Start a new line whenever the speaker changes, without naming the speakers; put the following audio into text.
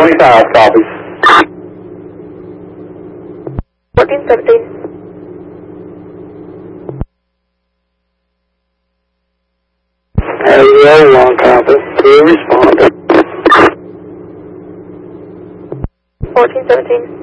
25 copies.
1417.
Hello, 1 copy. Clear responder.
1417.